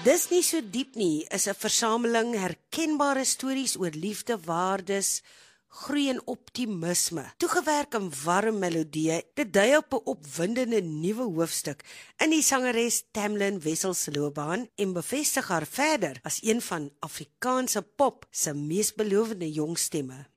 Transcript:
Dis nie so diep nie, is 'n versameling herkenbare stories oor liefde, waardes, groei en optimisme. Toegewerk in warm melodieë, dit dui op 'n opwindende nuwe hoofstuk in die sangeres Tamlyn Wessels se loopbaan en bevestig haar verder as een van Afrikaanse pop se mees belovende jong stemme.